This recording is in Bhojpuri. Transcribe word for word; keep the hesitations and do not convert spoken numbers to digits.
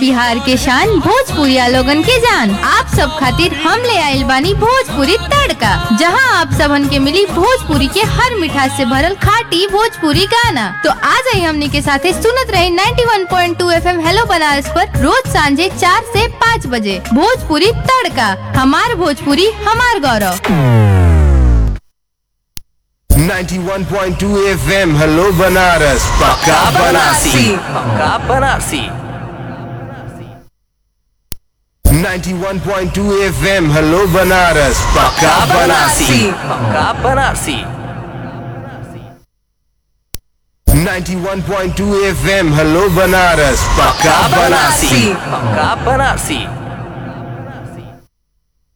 बिहार के शान भोजपुरिया लोगन के जान। आप सब खातिर हम ले आइल बानी भोजपुरी तड़का, जहां आप सबन के मिली भोजपुरी के हर मिठास से भरल खाटी भोजपुरी गाना। तो आज ही हमनी के साथे सुनत रहे इक्यानवे पॉइंट दो एफ एम हेलो बनारस पर रोज सांझे चार से पाँच बजे भोजपुरी तड़का। हमार भोजपुरी हमार गौरव। इक्यानवे पॉइंट दो एफ एम हेलो बनारस, पक्का बनारसी, पक्का बनारसी। इक्यानवे पॉइंट दो एफ एम हेलो बनारस, पक्का बनारसी, पक्का बनारसी। इक्यानवे पॉइंट दो एफ एम हेलो बनारस, पक्का बनारसी, पक्का बनारसी।